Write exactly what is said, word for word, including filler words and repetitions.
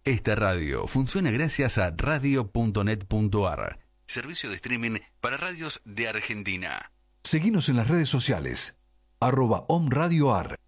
Esta radio funciona gracias a radio punto net punto ar, servicio de streaming para radios de Argentina. Seguinos en las redes sociales, arroba omradioar.